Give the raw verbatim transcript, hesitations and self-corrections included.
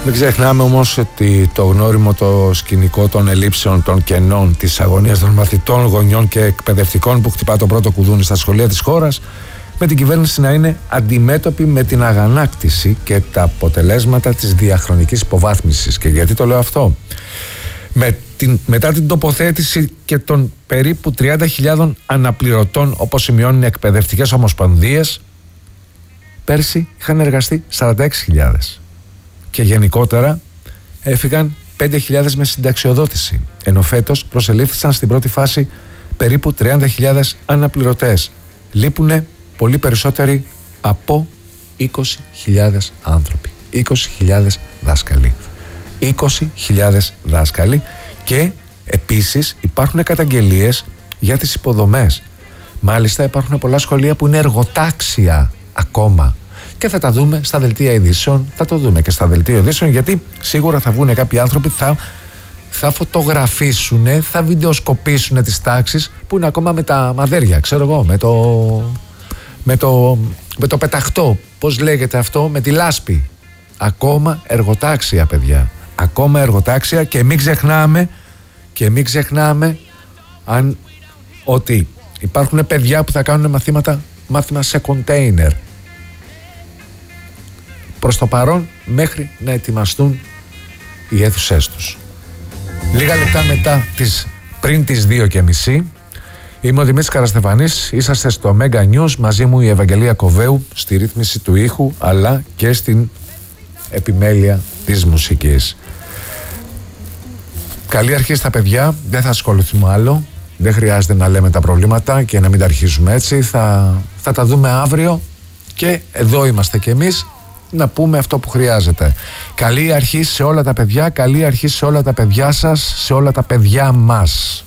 Μην ξεχνάμε όμως ότι το γνώριμο το σκηνικό των ελλείψεων, των κενών, της αγωνίας των μαθητών, γονιών και εκπαιδευτικών που χτυπά το πρώτο κουδούνι στα σχολεία της χώρας, με την κυβέρνηση να είναι αντιμέτωπη με την αγανάκτηση και τα αποτελέσματα της διαχρονικής υποβάθμισης. Και γιατί το λέω αυτό? Με την, μετά την τοποθέτηση και των περίπου τριάντα χιλιάδες αναπληρωτών, όπως σημειώνουν οι εκπαιδευτικές ομοσπονδίες, πέρσι είχαν εργαστεί σαράντα έξι χιλιάδες. Και γενικότερα έφυγαν πέντε χιλιάδες με συνταξιοδότηση, ενώ φέτος προσελήφθησαν στην πρώτη φάση περίπου τριάντα χιλιάδες αναπληρωτές. Λείπουνε πολύ περισσότεροι από είκοσι χιλιάδες άνθρωποι, είκοσι χιλιάδες δάσκαλοι. είκοσι χιλιάδες δάσκαλοι. Και επίσης υπάρχουν καταγγελίες για τις υποδομές. Μάλιστα υπάρχουν πολλά σχολεία που είναι εργοτάξια ακόμα. Και θα τα δούμε στα δελτία ειδήσεων, θα το δούμε και στα δελτία ειδήσεων, γιατί σίγουρα θα βγουν κάποιοι άνθρωποι, θα, θα φωτογραφίσουν, θα βιντεοσκοπήσουν τις τάξεις που είναι ακόμα με τα μαδέρια, ξέρω εγώ, με το, με το, με το πεταχτό, πώς λέγεται αυτό, με τη λάσπη. Ακόμα εργοτάξια, παιδιά, ακόμα εργοτάξια. Και μην ξεχνάμε, και μην ξεχνάμε αν, ότι υπάρχουν παιδιά που θα κάνουν μαθήματα, μάθημα σε κοντέινερ. Προς το παρόν, μέχρι να ετοιμαστούν οι αίθουσές τους. Λίγα λεπτά μετά τις, πριν τις δύο και μισή, είμαι ο Δημήτρης Καραστεφανής, είσαστε στο Mega News, μαζί μου η Ευαγγελία Κοβέου στη ρύθμιση του ήχου, αλλά και στην επιμέλεια της μουσικής. Καλή αρχή στα παιδιά, δεν θα ασχοληθούμε άλλο, δεν χρειάζεται να λέμε τα προβλήματα και να μην τα αρχίζουμε έτσι, θα, θα τα δούμε αύριο και εδώ είμαστε κι εμείς να πούμε αυτό που χρειάζεται. Καλή αρχή σε όλα τα παιδιά, καλή αρχή σε όλα τα παιδιά σας, σε όλα τα παιδιά μας.